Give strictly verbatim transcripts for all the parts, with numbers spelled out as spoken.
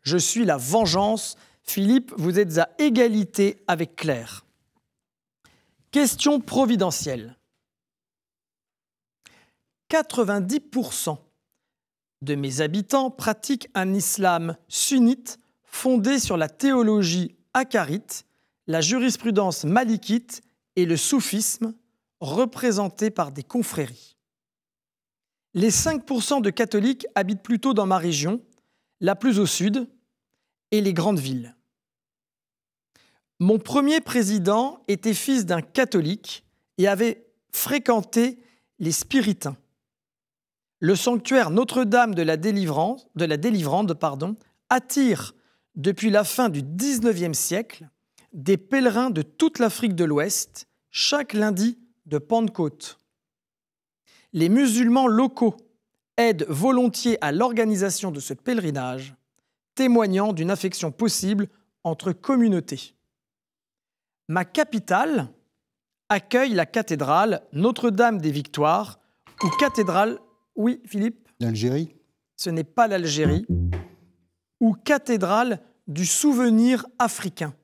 Je suis la vengeance. Philippe, vous êtes à égalité avec Claire. Question providentielle. quatre-vingt-dix pour cent de mes habitants pratiquent un islam sunnite fondé sur la théologie acharite, la jurisprudence malikite et le soufisme, représentés par des confréries. Les cinq pour cent de catholiques habitent plutôt dans ma région, la plus au sud, et les grandes villes. Mon premier président était fils d'un catholique et avait fréquenté les spiritains. Le sanctuaire Notre-Dame de la Délivrance, de la Délivrande pardon, attire depuis la fin du dix-neuvième siècle des pèlerins de toute l'Afrique de l'Ouest chaque lundi de Pentecôte. Les musulmans locaux aident volontiers à l'organisation de ce pèlerinage, témoignant d'une affection possible entre communautés. Ma capitale accueille la cathédrale Notre-Dame des Victoires ou cathédrale, oui Philippe ? L'Algérie ? Ce n'est pas l'Algérie, ou cathédrale du souvenir africain.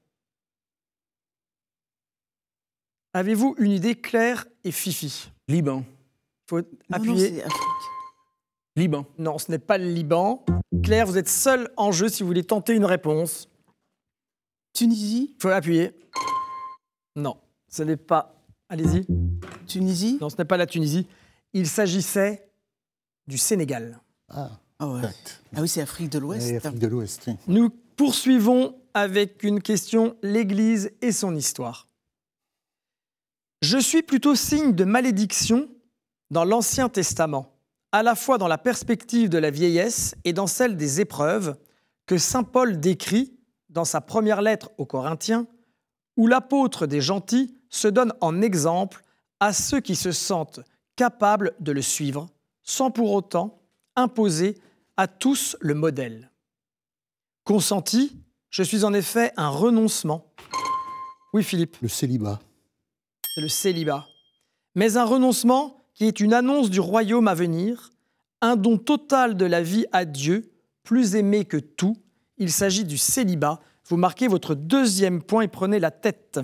Avez-vous une idée, Claire et Fifi ? Liban. Il faut Non, appuyer. non, c'est Afrique. Liban. Non, ce n'est pas le Liban. Claire, vous êtes seule en jeu si vous voulez tenter une réponse. Tunisie. Il faut appuyer. Non, ce n'est pas... Allez-y. Tunisie. Non, ce n'est pas la Tunisie. Il s'agissait du Sénégal. Ah, Ah ouais. exact. Ah oui, c'est Afrique de l'Ouest. Oui, Afrique de l'Ouest. Oui. Nous poursuivons avec une question, l'Église et son histoire. Je suis plutôt signe de malédiction dans l'Ancien Testament, à la fois dans la perspective de la vieillesse et dans celle des épreuves que saint Paul décrit dans sa première lettre aux Corinthiens, où l'apôtre des gentils se donne en exemple à ceux qui se sentent capables de le suivre, sans pour autant imposer à tous le modèle. Consenti, je suis en effet un renoncement. Oui, Philippe. Le célibat. C'est le célibat. Mais un renoncement qui est une annonce du royaume à venir, un don total de la vie à Dieu, plus aimé que tout. Il s'agit du célibat. Vous marquez votre deuxième point et prenez la tête.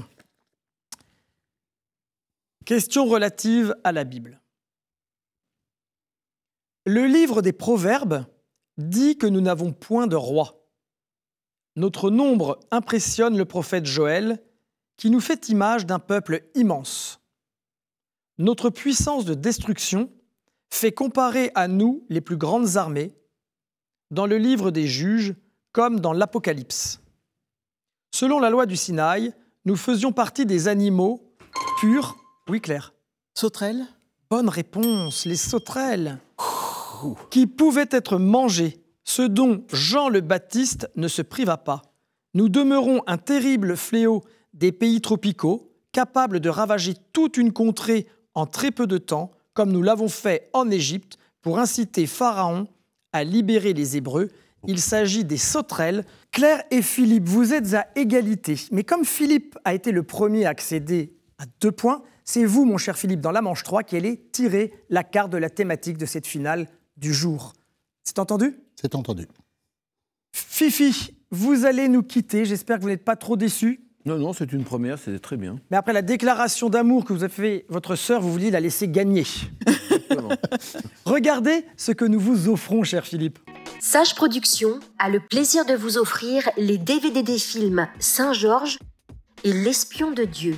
Question relative à la Bible. Le livre des Proverbes dit que nous n'avons point de roi. Notre nombre impressionne le prophète Joël, qui nous fait image d'un peuple immense. Notre puissance de destruction fait comparer à nous les plus grandes armées, dans le livre des Juges comme dans l'Apocalypse. Selon la loi du Sinaï, nous faisions partie des animaux purs. Oui, Claire. Sauterelle. Bonne réponse, les sauterelles, qui pouvaient être mangées, ce dont Jean le Baptiste ne se priva pas. Nous demeurons un terrible fléau des pays tropicaux, capable de ravager toute une contrée en très peu de temps, comme nous l'avons fait en Égypte, pour inciter Pharaon à libérer les Hébreux. Il s'agit des sauterelles. Claire et Philippe, vous êtes à égalité. Mais comme Philippe a été le premier à accéder à deux points, c'est vous, mon cher Philippe, dans la manche trois, qui allez tirer la carte de la thématique de cette finale du jour. C'est entendu ? C'est entendu. Fifi, vous allez nous quitter. J'espère que vous n'êtes pas trop déçus. Non, non, c'est une première, c'est très bien. Mais après la déclaration d'amour que vous avez fait votre sœur, vous vouliez la laisser gagner. Regardez ce que nous vous offrons, cher Philippe. Sage Productions a le plaisir de vous offrir les D V D des films Saint-Georges et L'espion de Dieu.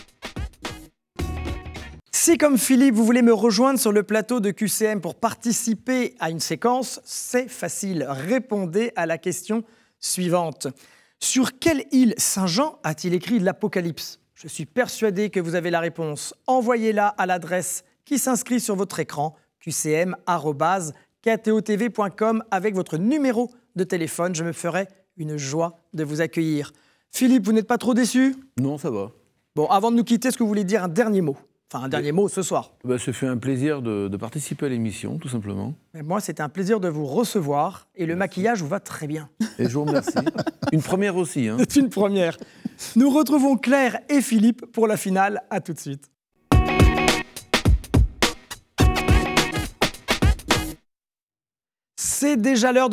Si, comme Philippe, vous voulez me rejoindre sur le plateau de Q C M pour participer à une séquence, c'est facile. Répondez à la question suivante. Sur quelle île Saint-Jean a-t-il écrit l'Apocalypse ? Je suis persuadé que vous avez la réponse. Envoyez-la à l'adresse qui s'inscrit sur votre écran, q c m arobase k t o t v point com, avec votre numéro de téléphone. Je me ferai une joie de vous accueillir. Philippe, vous n'êtes pas trop déçu ? Non, ça va. Bon, avant de nous quitter, est-ce que vous voulez dire un dernier mot ? Enfin, un dernier mot ce soir. Bah, ça fait un plaisir de, de participer à l'émission, tout simplement. Et moi, c'était un plaisir de vous recevoir. Et le maquillage vous va très bien. Et je vous remercie. Une première aussi. Hein. C'est une première. Nous retrouvons Claire et Philippe pour la finale. À tout de suite. C'est déjà l'heure de